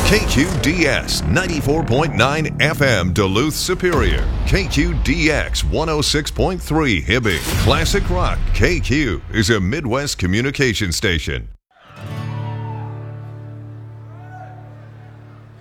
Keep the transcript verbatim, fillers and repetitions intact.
K Q D S ninety-four point nine F M Duluth Superior. K Q D X one oh six point three Hibbing. Classic Rock K Q is a Midwest communication station.